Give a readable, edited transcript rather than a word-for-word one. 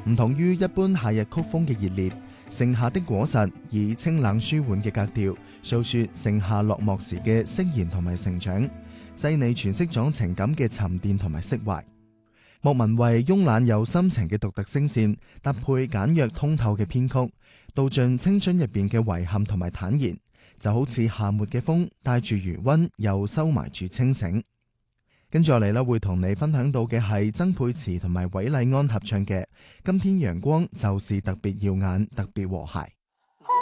唔同於一般夏日曲風嘅熱烈，盛夏的果實以清冷舒緩嘅格調，訴說盛夏落寞時嘅釋然同埋成長，細膩詮釋咗情感嘅沉澱同埋釋懷。莫文蔚慵懶有心情嘅獨特聲線，搭配簡約通透嘅編曲，道盡青春入邊嘅遺憾同埋坦然，就好似夏末嘅風，帶住餘溫又收埋住清醒。跟住落嚟會同你分享到嘅係曾沛慈同埋韋禮安合唱嘅《今天陽光就是特別耀眼，特別和諧》。